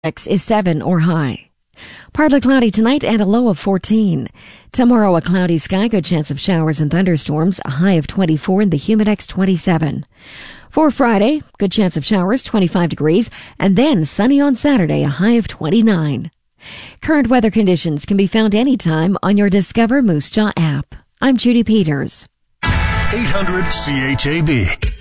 X is 7 or high. Partly cloudy tonight and a low of 14. Tomorrow, a cloudy sky, good chance of showers and thunderstorms, a high of 24 and the Humidex 27. For Friday, good chance of showers, 25 degrees, and then sunny on Saturday, a high of 29. Current weather conditions can be found anytime on your Discover Moose Jaw app. I'm Judy Peters. 800 CHAB.